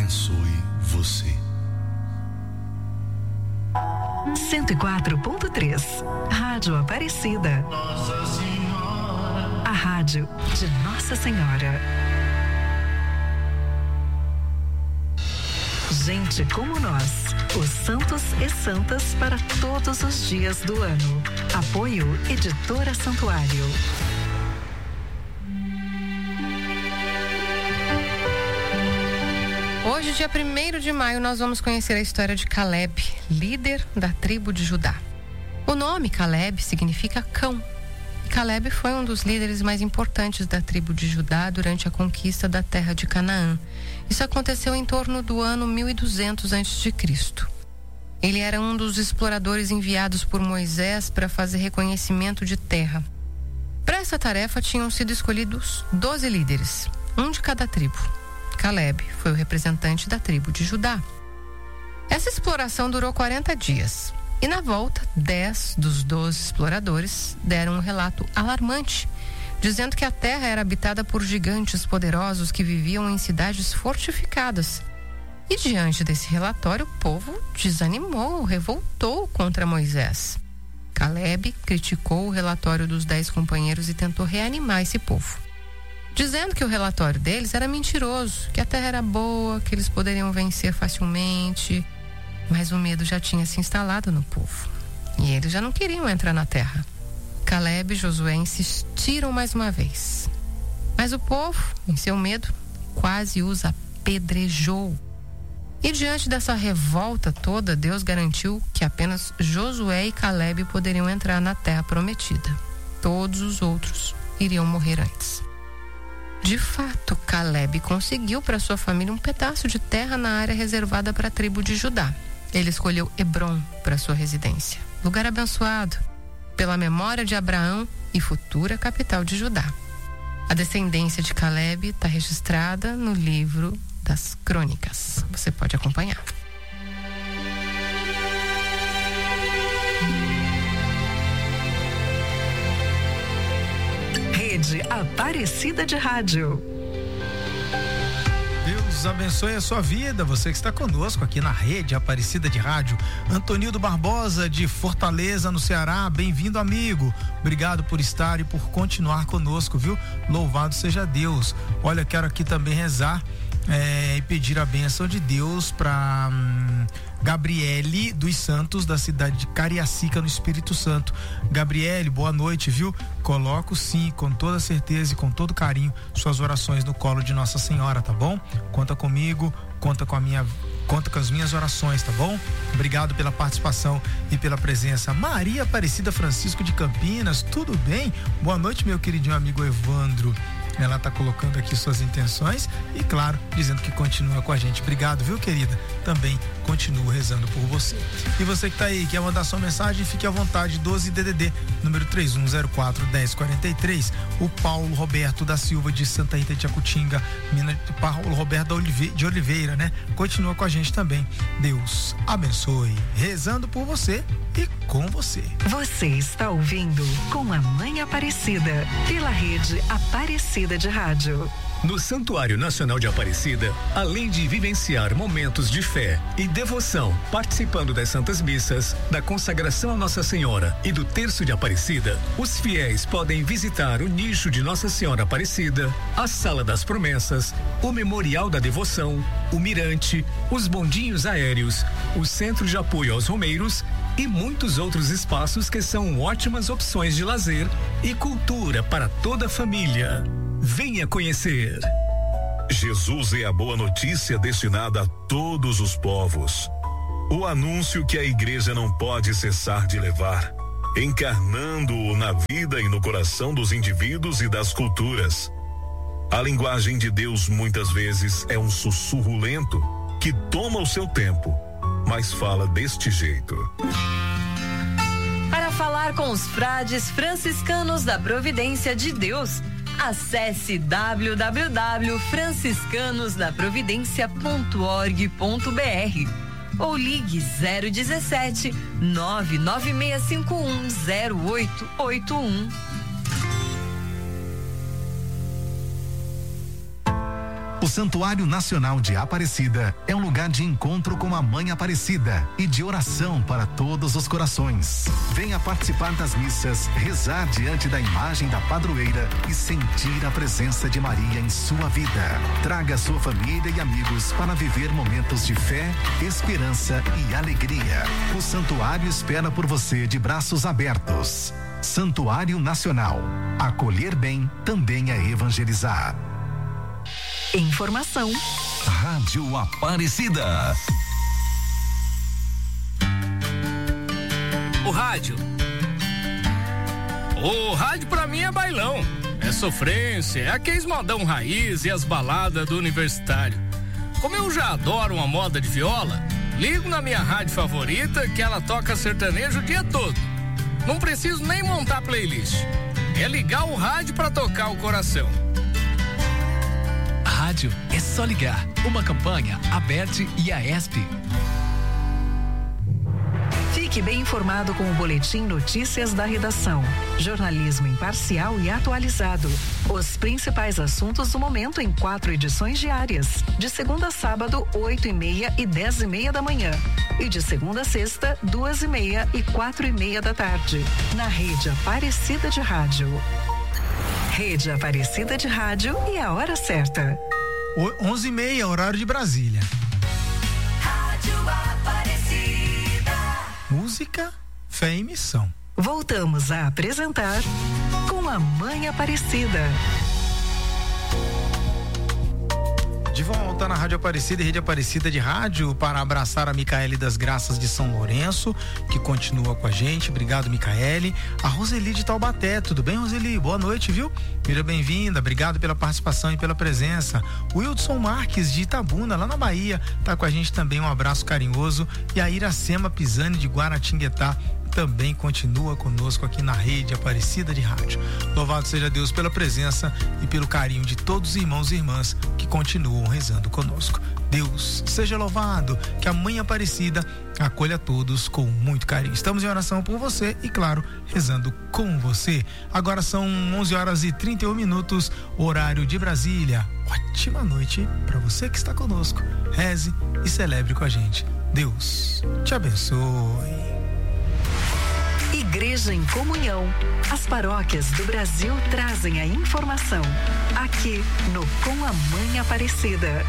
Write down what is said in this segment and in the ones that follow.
abençoe você. 104.3 Rádio Aparecida. Nossa Senhora. A rádio de Nossa Senhora. Gente como nós, os santos e santas para todos os dias do ano. Apoio Editora Santuário. Hoje, dia 1º de maio, nós vamos conhecer a história de Caleb, líder da tribo de Judá. O nome Caleb significa cão. E Caleb foi um dos líderes mais importantes da tribo de Judá durante a conquista da terra de Canaã. Isso aconteceu em torno do ano 1200 a.C. Ele era um dos exploradores enviados por Moisés para fazer reconhecimento de terra. Para essa tarefa tinham sido escolhidos 12 líderes, um de cada tribo. Caleb foi o representante da tribo de Judá. Essa exploração durou 40 dias. E na volta, 10 dos 12 exploradores deram um relato alarmante, dizendo que a terra era habitada por gigantes poderosos que viviam em cidades fortificadas. E diante desse relatório, o povo desanimou, revoltou contra Moisés. Caleb criticou o relatório dos 10 companheiros e tentou reanimar esse povo, dizendo que o relatório deles era mentiroso, que a terra era boa, que eles poderiam vencer facilmente. Mas o medo já tinha se instalado no povo e eles já não queriam entrar na terra. Caleb e Josué insistiram mais uma vez, mas o povo, em seu medo, quase os apedrejou. E diante dessa revolta toda, Deus garantiu que apenas Josué e Caleb poderiam entrar na terra prometida. Todos os outros iriam morrer antes. De fato, Caleb conseguiu para sua família um pedaço de terra na área reservada para a tribo de Judá. Ele escolheu Hebrom para sua residência, lugar abençoado pela memória de Abraão e futura capital de Judá. A descendência de Caleb está registrada no livro das Crônicas. Você pode acompanhar. Rede Aparecida de Rádio. Deus abençoe a sua vida, você que está conosco aqui na Rede Aparecida de Rádio. Antonildo Barbosa, de Fortaleza, no Ceará, bem-vindo, amigo. Obrigado por estar e por continuar conosco, viu? Louvado seja Deus. Olha, quero aqui também rezar e pedir a bênção de Deus para Gabriele dos Santos, da cidade de Cariacica, no Espírito Santo. Gabriele, boa noite, viu? Coloco sim, com toda certeza e com todo carinho, suas orações no colo de Nossa Senhora, tá bom? Conta comigo, conta com as minhas orações, tá bom? Obrigado pela participação e pela presença. Maria Aparecida Francisco de Campinas, tudo bem? Boa noite, meu queridinho amigo Evandro. Ela tá colocando aqui suas intenções e, claro, dizendo que continua com a gente. Obrigado, viu, querida? Também continuo rezando por você. E você que tá aí, quer mandar sua mensagem, fique à vontade, 12 DDD, número 3104-1043. O Paulo Roberto da Silva, de Santa Rita de Jacutinga, Paulo Roberto de Oliveira, né? Continua com a gente também. Deus abençoe. Rezando por você e com você. Você está ouvindo Com a Mãe Aparecida, pela Rede Aparecida de Rádio. No Santuário Nacional de Aparecida, além de vivenciar momentos de fé e devoção, participando das Santas Missas, da consagração a Nossa Senhora e do Terço de Aparecida, os fiéis podem visitar o nicho de Nossa Senhora Aparecida, a Sala das Promessas, o Memorial da Devoção, o Mirante, os bondinhos aéreos, o Centro de Apoio aos Romeiros e muitos outros espaços que são ótimas opções de lazer e cultura para toda a família. Venha conhecer. Jesus é a boa notícia destinada a todos os povos. O anúncio que a igreja não pode cessar de levar, encarnando-o na vida e no coração dos indivíduos e das culturas. A linguagem de Deus muitas vezes é um sussurro lento que toma o seu tempo, mas fala deste jeito. Para falar com os frades franciscanos da Providência de Deus, acesse www.franciscanosdaprovidencia.org.br ou ligue 017 99651 0881. O Santuário Nacional de Aparecida é um lugar de encontro com a Mãe Aparecida e de oração para todos os corações. Venha participar das missas, rezar diante da imagem da padroeira e sentir a presença de Maria em sua vida. Traga sua família e amigos para viver momentos de fé, esperança e alegria. O Santuário espera por você de braços abertos. Santuário Nacional. Acolher bem também é evangelizar. Informação. Rádio Aparecida. O rádio pra mim é bailão, é sofrência, é aqueles modão raiz e as baladas do universitário. Como eu já adoro uma moda de viola, ligo na minha rádio favorita que ela toca sertanejo o dia todo. Não preciso nem montar playlist, é ligar o rádio pra tocar o coração. Rádio é só ligar. Uma campanha, Aberte e Aesp. Fique bem informado com o Boletim Notícias da Redação. Jornalismo imparcial e atualizado. Os principais assuntos do momento em 4 edições diárias. De segunda a sábado, 8h30 e 10h30 da manhã. E de segunda a sexta, 2h30 e 4h30 da tarde. Na Rede Aparecida de Rádio. Rede Aparecida de Rádio e a hora certa. 11h30, horário de Brasília. Rádio Aparecida. Música, fé e missão. Voltamos a apresentar Com a Mãe Aparecida. De volta na Rádio Aparecida e Rede Aparecida de Rádio para abraçar a Micaele das Graças de São Lourenço, que continua com a gente. Obrigado, Micaele. A Roseli de Taubaté, tudo bem, Roseli? Boa noite, viu? Seja bem-vinda, obrigado pela participação e pela presença. O Wildson Marques de Itabuna, lá na Bahia, tá com a gente também, um abraço carinhoso. E a Iracema Pisani de Guaratinguetá também continua conosco aqui na Rede Aparecida de Rádio. Louvado seja Deus pela presença e pelo carinho de todos os irmãos e irmãs que continuam rezando conosco. Deus seja louvado, que a Mãe Aparecida acolha todos com muito carinho. Estamos em oração por você e, claro, rezando com você. Agora são 11h31, horário de Brasília. Ótima noite para você que está conosco. Reze e celebre com a gente. Deus te abençoe. Igreja em Comunhão. As paróquias do Brasil trazem a informação. Aqui no Com a Mãe Aparecida.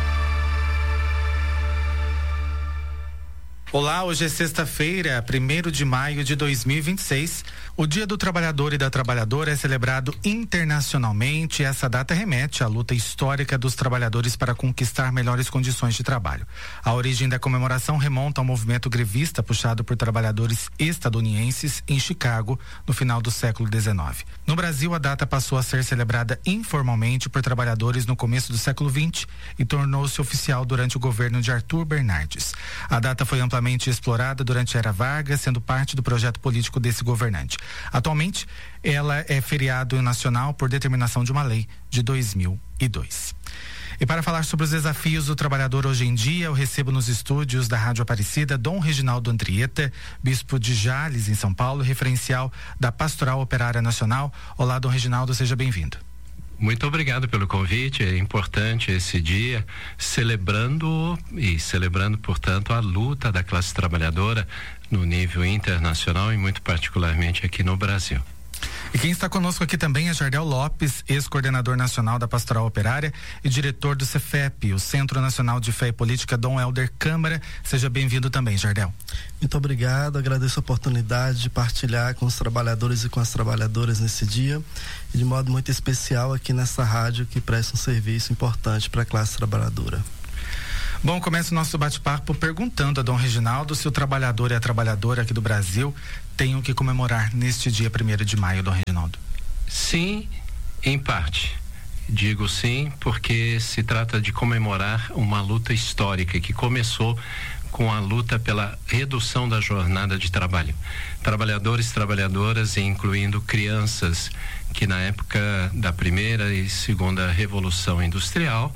Olá, hoje é sexta-feira, 1º de maio de 2026. O Dia do Trabalhador e da Trabalhadora é celebrado internacionalmente. Essa data remete à luta histórica dos trabalhadores para conquistar melhores condições de trabalho. A origem da comemoração remonta ao movimento grevista puxado por trabalhadores estadunidenses em Chicago no final do século XIX. No Brasil, a data passou a ser celebrada informalmente por trabalhadores no começo do século XX e tornou-se oficial durante o governo de Arthur Bernardes. A data foi amplamente explorada durante a era Vargas, sendo parte do projeto político desse governante. Atualmente, ela é feriado nacional por determinação de uma lei de 2002. E para falar sobre os desafios do trabalhador hoje em dia, eu recebo nos estúdios da Rádio Aparecida Dom Reginaldo Andrieta, bispo de Jales, em São Paulo, referencial da Pastoral Operária Nacional. Olá, Dom Reginaldo, seja bem-vindo. Muito obrigado pelo convite, é importante esse dia, celebrando, portanto, a luta da classe trabalhadora no nível internacional e muito particularmente aqui no Brasil. E quem está conosco aqui também é Jardel Lopes, ex-coordenador nacional da Pastoral Operária e diretor do CEFEP, o Centro Nacional de Fé e Política, Dom Helder Câmara. Seja bem-vindo também, Jardel. Muito obrigado, agradeço a oportunidade de partilhar com os trabalhadores e com as trabalhadoras nesse dia e de modo muito especial aqui nessa rádio que presta um serviço importante para a classe trabalhadora. Bom, começa o nosso bate-papo perguntando a Dom Reginaldo se o trabalhador e a trabalhadora aqui do Brasil têm o que comemorar neste dia 1º de maio, Dom Reginaldo. Sim, em parte. Digo sim porque se trata de comemorar uma luta histórica que começou com a luta pela redução da jornada de trabalho. Trabalhadores e trabalhadoras, incluindo crianças que na época da primeira e segunda revolução industrial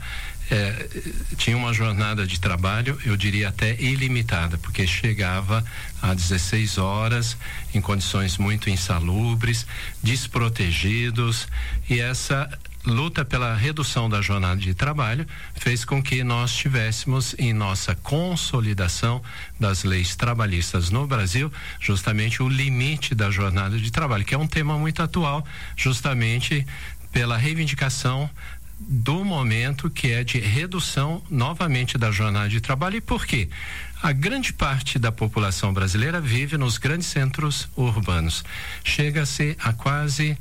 tinha uma jornada de trabalho, eu diria até ilimitada, porque chegava a 16 horas em condições muito insalubres, desprotegidos, e essa luta pela redução da jornada de trabalho fez com que nós tivéssemos em nossa consolidação das leis trabalhistas no Brasil justamente o limite da jornada de trabalho, que é um tema muito atual, justamente pela reivindicação do momento, que é de redução novamente da jornada de trabalho. E por quê? A grande parte da população brasileira vive nos grandes centros urbanos. Chega-se a quase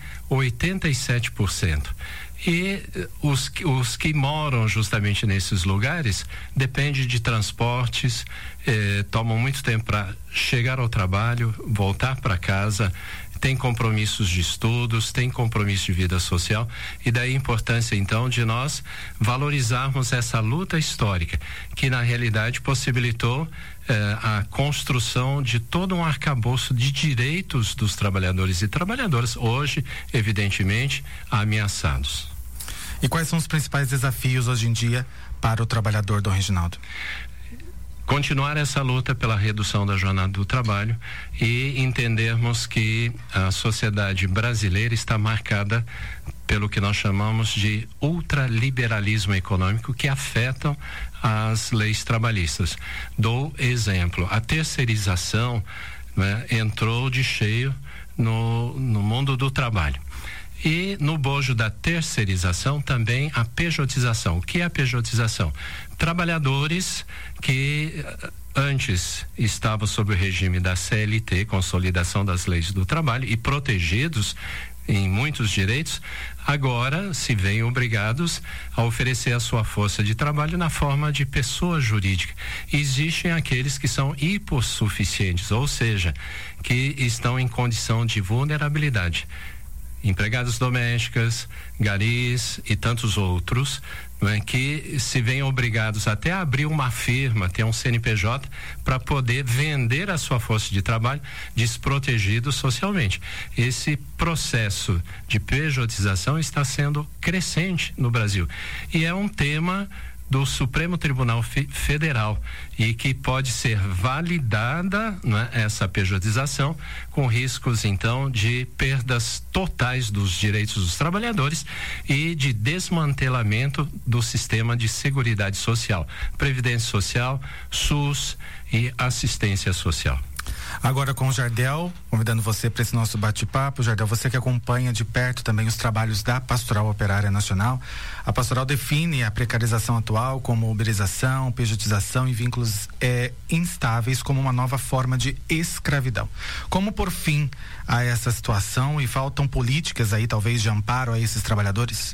87%. E os que moram justamente nesses lugares dependem de transportes, tomam muito tempo para chegar ao trabalho, voltar para casa, tem compromissos de estudos, tem compromisso de vida social, e daí a importância então de nós valorizarmos essa luta histórica, que na realidade possibilitou a construção de todo um arcabouço de direitos dos trabalhadores e trabalhadoras, hoje evidentemente ameaçados. E quais são os principais desafios hoje em dia para o trabalhador, Dom Reginaldo? Continuar essa luta pela redução da jornada do trabalho e entendermos que a sociedade brasileira está marcada pelo que nós chamamos de ultraliberalismo econômico, que afetam as leis trabalhistas. Dou exemplo, a terceirização, né, entrou de cheio no mundo do trabalho. E no bojo da terceirização também a pejotização. O que é a pejotização? Trabalhadores que antes estavam sob o regime da CLT, Consolidação das Leis do Trabalho, e protegidos em muitos direitos, agora se veem obrigados a oferecer a sua força de trabalho na forma de pessoa jurídica. Existem aqueles que são hipossuficientes, ou seja, que estão em condição de vulnerabilidade. Empregadas domésticas, garis e tantos outros, né, que se veem obrigados até a abrir uma firma, ter um CNPJ, para poder vender a sua força de trabalho desprotegidos socialmente. Esse processo de pejotização está sendo crescente no Brasil e é um tema do Supremo Tribunal Federal, e que pode ser validada, né, essa pejotização, com riscos então de perdas totais dos direitos dos trabalhadores e de desmantelamento do sistema de seguridade social, previdência social, SUS e assistência social. Agora com o Jardel, convidando você para esse nosso bate-papo. Jardel, você que acompanha de perto também os trabalhos da Pastoral Operária Nacional. A Pastoral define a precarização atual como uberização, pejotização e vínculos instáveis como uma nova forma de escravidão. Como pôr fim a essa situação, e faltam políticas aí talvez de amparo a esses trabalhadores?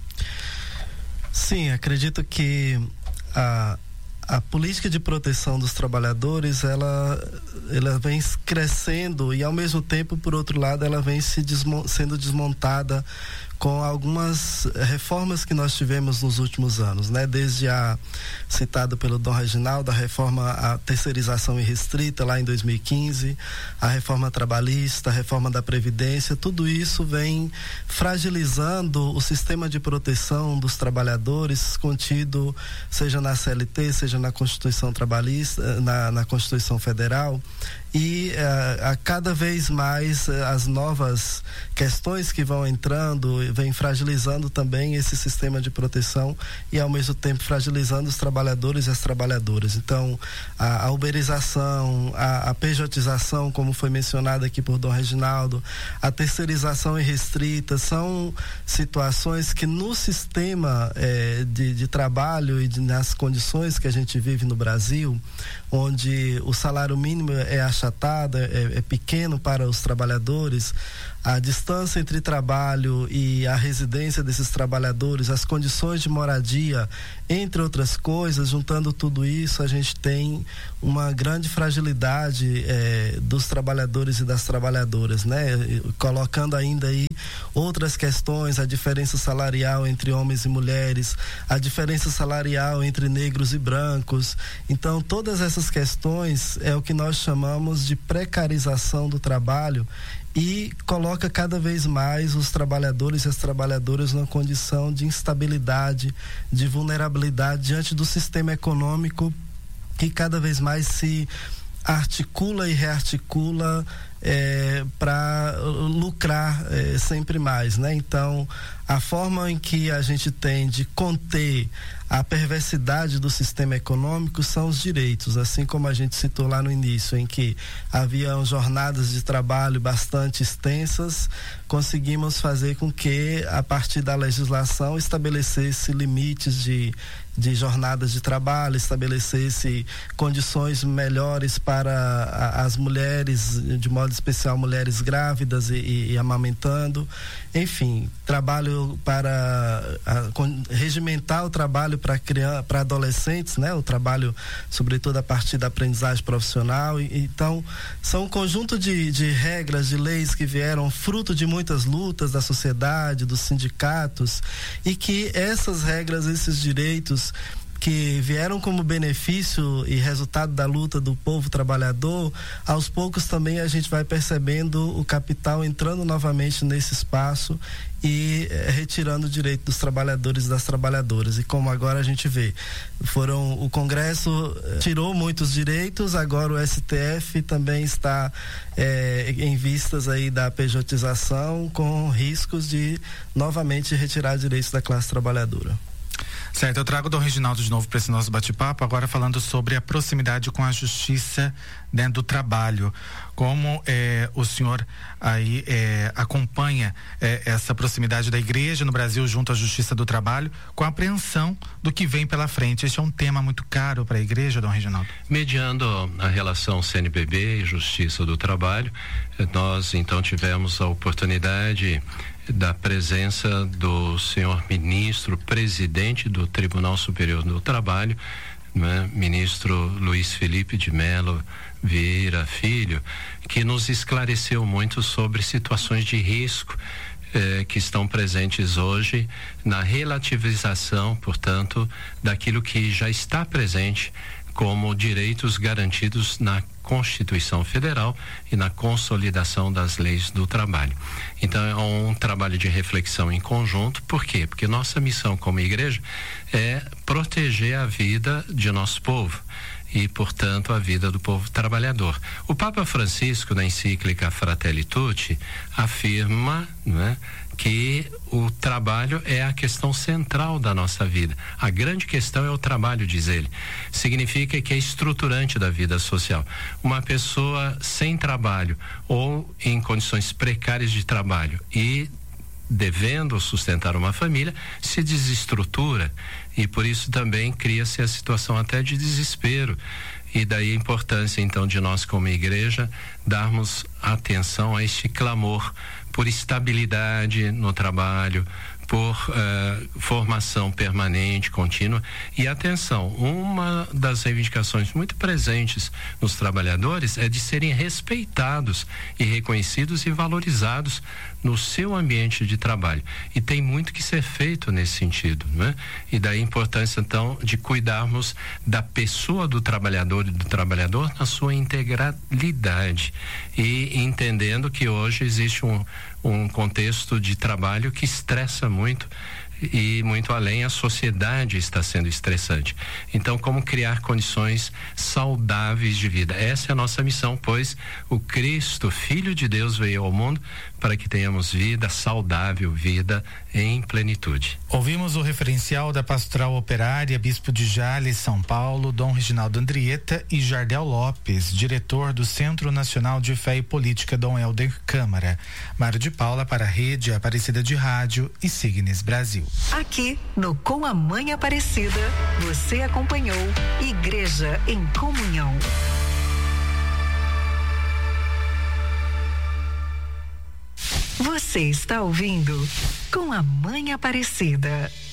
Sim, acredito que a política de proteção dos trabalhadores, ela vem crescendo e ao mesmo tempo, por outro lado, ela vem sendo desmontada com algumas reformas que nós tivemos nos últimos anos, né? Desde a citada pelo Dom Reginaldo, a reforma, a terceirização irrestrita lá em 2015, a reforma trabalhista, a reforma da Previdência, tudo isso vem fragilizando o sistema de proteção dos trabalhadores contido, seja na CLT, seja na Constituição Trabalhista, na Constituição Federal. E a cada vez mais as novas questões que vão entrando vem fragilizando também esse sistema de proteção e ao mesmo tempo fragilizando os trabalhadores e as trabalhadoras. Então a uberização, a pejotização, como foi mencionado aqui por Dom Reginaldo, a terceirização irrestrita, são situações que no sistema de trabalho e nas condições que a gente vive no Brasil, onde o salário mínimo é achatado, é pequeno para os trabalhadores, a distância entre trabalho e a residência desses trabalhadores, as condições de moradia, entre outras coisas, juntando tudo isso, a gente tem uma grande fragilidade dos trabalhadores e das trabalhadoras, né? Colocando ainda aí outras questões, a diferença salarial entre homens e mulheres, a diferença salarial entre negros e brancos. Então, todas essas questões é o que nós chamamos de precarização do trabalho, e coloca cada vez mais os trabalhadores e as trabalhadoras numa condição de instabilidade, de vulnerabilidade diante do sistema econômico que cada vez mais se articula e rearticula para lucrar sempre mais, né? Então, a forma em que a gente tem de conter a perversidade do sistema econômico são os direitos, assim como a gente citou lá no início, em que haviam jornadas de trabalho bastante extensas, conseguimos fazer com que, a partir da legislação, estabelecesse limites de jornadas de trabalho, estabelecesse condições melhores para as mulheres, de modo especial mulheres grávidas e amamentando, enfim, trabalho regimentar o trabalho para adolescentes, né? O trabalho, sobretudo a partir da aprendizagem profissional. Então, são um conjunto de regras, de leis que vieram fruto de muitas lutas da sociedade, dos sindicatos, e que essas regras, esses direitos que vieram como benefício e resultado da luta do povo trabalhador, aos poucos também a gente vai percebendo o capital entrando novamente nesse espaço e retirando o direito dos trabalhadores e das trabalhadoras. E como agora a gente vê, o Congresso tirou muitos direitos, agora o STF também está em vistas aí da pejotização, com riscos de novamente retirar direitos da classe trabalhadora. Certo, eu trago o Dom Reginaldo de novo para esse nosso bate-papo, agora falando sobre a proximidade com a justiça dentro do trabalho. Como o senhor aí acompanha essa proximidade da igreja no Brasil junto à justiça do trabalho, com a apreensão do que vem pela frente? Este é um tema muito caro para a igreja, Dom Reginaldo? Mediando a relação CNBB e justiça do trabalho, nós então tivemos a oportunidade da presença do senhor ministro, presidente do Tribunal Superior do Trabalho, né, ministro Luiz Felipe de Mello Vieira Filho, que nos esclareceu muito sobre situações de risco que estão presentes hoje na relativização, portanto, daquilo que já está presente como direitos garantidos na Constituição Federal e na consolidação das leis do trabalho. Então é um trabalho de reflexão em conjunto. Por quê? Porque nossa missão como igreja é proteger a vida de nosso povo e, portanto, a vida do povo trabalhador. O Papa Francisco, na encíclica Fratelli Tutti, afirma, né, que o trabalho é a questão central da nossa vida. A grande questão é o trabalho, diz ele. Significa que é estruturante da vida social. Uma pessoa sem trabalho ou em condições precárias de trabalho e devendo sustentar uma família, se desestrutura, e por isso também cria-se a situação até de desespero. E daí a importância então de nós como igreja darmos atenção a este clamor por estabilidade no trabalho, por formação permanente, contínua. E atenção, uma das reivindicações muito presentes nos trabalhadores é de serem respeitados e reconhecidos e valorizados no seu ambiente de trabalho. E tem muito que ser feito nesse sentido, né? E daí a importância então de cuidarmos da pessoa do trabalhador e do trabalhador na sua integralidade, e entendendo que hoje existe um contexto de trabalho que estressa muito, e muito além, a sociedade está sendo estressante. Então, como criar condições saudáveis de vida? Essa é a nossa missão, pois o Cristo, Filho de Deus, veio ao mundo para que tenhamos vida saudável, vida em plenitude. Ouvimos o referencial da Pastoral Operária, Bispo de Jales, São Paulo, Dom Reginaldo Andrieta, e Jardel Lopes, diretor do Centro Nacional de Fé e Política, Dom Helder Câmara. Mário de Paula para a Rede Aparecida de Rádio e Signes Brasil. Aqui no Com a Mãe Aparecida, você acompanhou Igreja em Comunhão. Você está ouvindo Com a Mãe Aparecida.